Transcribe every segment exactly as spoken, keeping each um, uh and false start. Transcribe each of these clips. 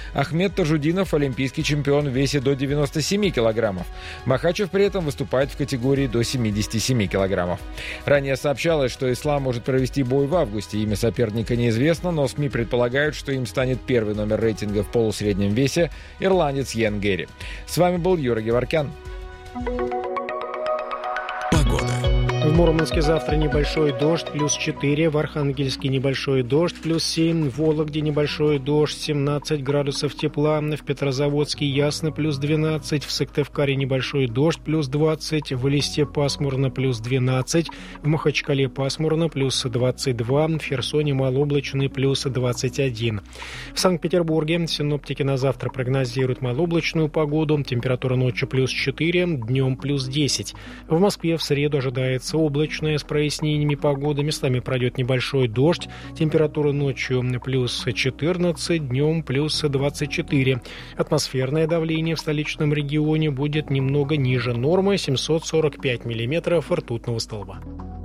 Ахмед Тажудинов – олимпийский чемпион в весе до девяноста семи килограммов. Махачев при этом выступает в категории до семидесяти семи килограммов. Ранее сообщалось, что Ислам может провести бой в августе. Имя соперника неизвестно, но СМИ предполагают, что им станет первый номер рейтинга в полусреднем весе – ирландец Йен Герри. С вами был Юра Геворкян. В Мурманске завтра небольшой дождь, плюс четыре. В Архангельске небольшой дождь, плюс семь. В Вологде небольшой дождь, семнадцать градусов тепла. В Петрозаводске ясно, плюс двенадцать. В Сыктывкаре небольшой дождь, плюс двадцать. В Элисте пасмурно, плюс двенадцать. В Махачкале пасмурно, плюс двадцать два. В Херсоне малооблачный, плюс двадцать один. В Санкт-Петербурге синоптики на завтра прогнозируют малооблачную погоду. Температура ночью плюс четыре, днем плюс десять. В Москве в среду ожидается облачная с прояснениями погоды. Местами пройдет небольшой дождь. Температура ночью плюс четырнадцать, днем плюс двадцать четыре. Атмосферное давление в столичном регионе будет немного ниже нормы — семьсот сорок пять миллиметров ртутного столба.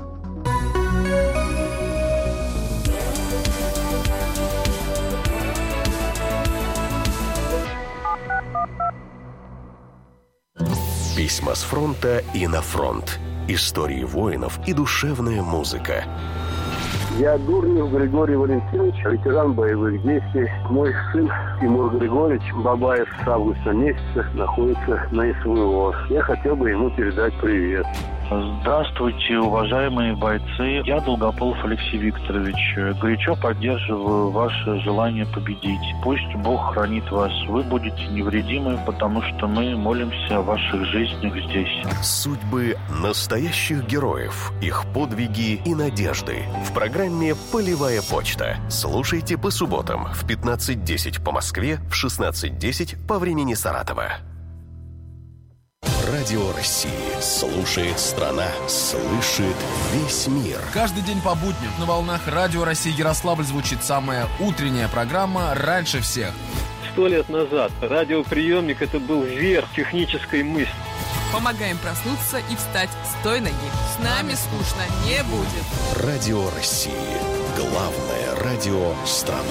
Письма с фронта и на фронт. Истории воинов и душевная музыка. Я Дурнев Григорий Валентинович, ветеран боевых действий. Мой сын Тимур Григорьевич Бабаев с августа месяца находится на СВО. Я хотел бы ему передать привет. Здравствуйте, уважаемые бойцы. Я Долгополов Алексей Викторович. Горячо поддерживаю ваше желание победить. Пусть Бог хранит вас. Вы будете невредимы, потому что мы молимся о ваших жизнях здесь. Судьбы настоящих героев, их подвиги и надежды. В программе «Полевая почта». Слушайте по субботам в пятнадцать десять по Москве, в шестнадцать десять по времени Саратова. Радио России. Слушает страна. Слышит весь мир. Каждый день по будням на волнах Радио России Ярославль звучит самая утренняя программа «Раньше всех». Сто лет назад радиоприемник — это был верх технической мысли. Помогаем проснуться и встать с той ноги. С нами скучно не будет. Радио России. Главное радио страны.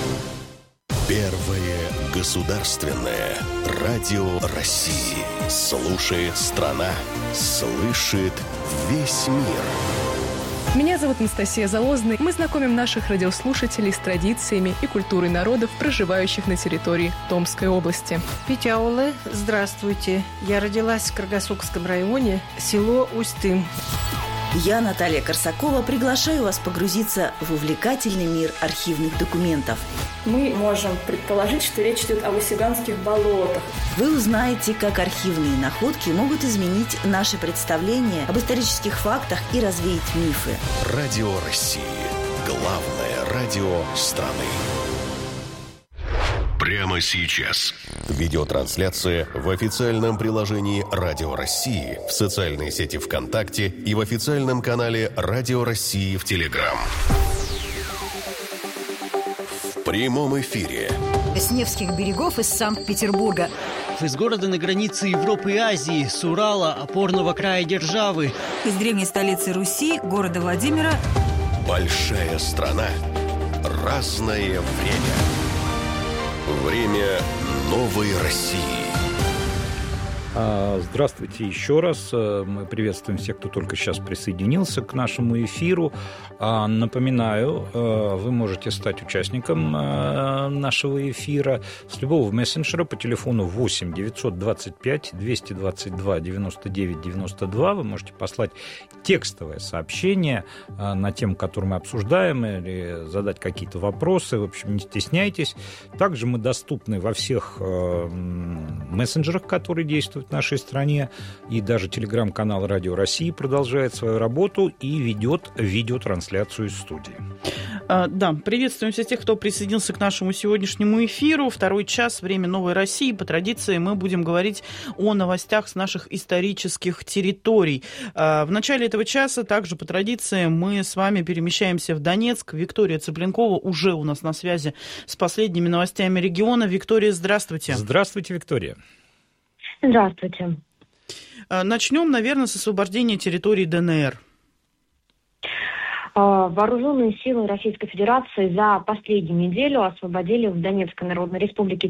Первое государственное радио России. Слушает страна, слышит весь мир. Меня зовут Анастасия Залозная. Мы знакомим наших радиослушателей с традициями и культурой народов, проживающих на территории Томской области. Питяулы, здравствуйте. Я родилась в Каргасокском районе, село Усть-Тым. Я, Наталья Корсакова, приглашаю вас погрузиться в увлекательный мир архивных документов. Мы можем предположить, что речь идет о Васюганских болотах. Вы узнаете, как архивные находки могут изменить наше представление об исторических фактах и развеять мифы. Радио России. Главное радио страны. Прямо сейчас. Видеотрансляция в официальном приложении Радио России, в социальной сети ВКонтакте и в официальном канале Радио России в Телеграм. В прямом эфире. С Невских берегов из Санкт-Петербурга. Из города на границе Европы и Азии, с Урала, опорного края державы. Из древней столицы Руси, города Владимира. Большая страна. Разное время. Время новой России. Здравствуйте еще раз. Мы приветствуем всех, кто только сейчас присоединился к нашему эфиру. Напоминаю, вы можете стать участником нашего эфира с любого мессенджера по телефону восемь девятьсот двадцать пять двести двадцать два девяносто девять девяносто два. Вы можете послать текстовое сообщение на тему, которую мы обсуждаем, или задать какие-то вопросы. В общем, не стесняйтесь. Также мы доступны во всех мессенджерах, которые действуют в нашей стране, и даже телеграм-канал Радио России продолжает свою работу и ведет видеотрансляцию из студии. А, да, приветствуем всех тех, кто присоединился к нашему сегодняшнему эфиру. Второй час, время новой России. По традиции мы будем говорить о новостях с наших исторических территорий. А, в начале этого часа также по традиции мы с вами перемещаемся в Донецк. Виктория Цыпленкова уже у нас на связи с последними новостями региона. Виктория, здравствуйте. Здравствуйте, Виктория. Здравствуйте. Начнем, наверное, с освобождения территории ДНР. Вооруженные силы Российской Федерации за последнюю неделю освободили в Донецкой Народной Республике